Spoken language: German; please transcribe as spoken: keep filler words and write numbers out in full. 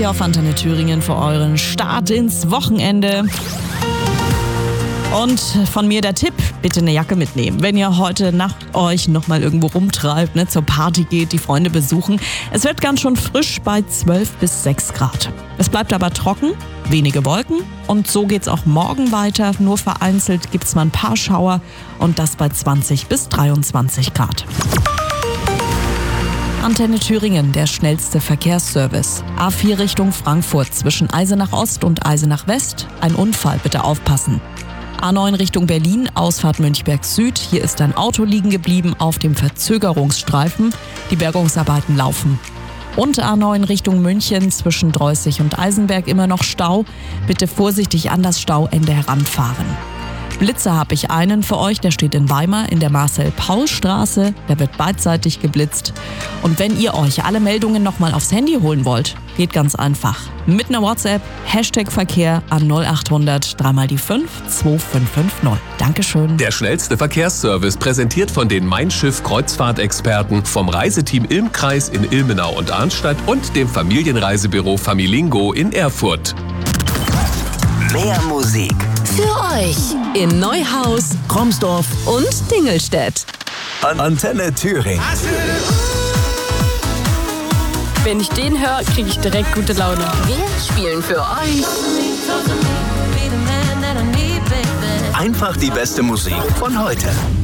Hier auf Antenne Thüringen für euren Start ins Wochenende. Und von mir der Tipp, bitte eine Jacke mitnehmen. Wenn ihr heute Nacht euch nochmal irgendwo rumtreibt, ne, zur Party geht, die Freunde besuchen. Es wird ganz schön frisch bei zwölf bis sechs Grad. Es bleibt aber trocken, wenige Wolken und so geht's auch morgen weiter. Nur vereinzelt gibt's mal ein paar Schauer und das bei zwanzig bis dreiundzwanzig Grad. Antenne Thüringen, der schnellste Verkehrsservice. A vier Richtung Frankfurt zwischen Eisenach Ost und Eisenach West. Ein Unfall, bitte aufpassen. A neun Richtung Berlin, Ausfahrt Münchberg Süd. Hier ist ein Auto liegen geblieben auf dem Verzögerungsstreifen. Die Bergungsarbeiten laufen. Und A neun Richtung München zwischen Dreußig und Eisenberg immer noch Stau. Bitte vorsichtig an das Stauende heranfahren. Blitzer habe ich einen für euch, der steht in Weimar in der Marcel-Paul-Straße. Der wird beidseitig geblitzt. Und wenn ihr euch alle Meldungen nochmal aufs Handy holen wollt, geht ganz einfach. Mit einer WhatsApp, Hashtag Verkehr an null achthundert drei mal die fünf zwei fünf fünf null. Dankeschön. Der schnellste Verkehrsservice präsentiert von den Mein Schiff Kreuzfahrtexperten vom Reiseteam Ilmkreis in Ilmenau und Arnstadt und dem Familienreisebüro Familingo in Erfurt. Mehr Musik für euch in Neuhaus, Kromsdorf und Dingelstedt. An Antenne Thüringen. Wenn ich den höre, kriege ich direkt gute Laune. Wir spielen für euch Einfach die beste Musik von heute.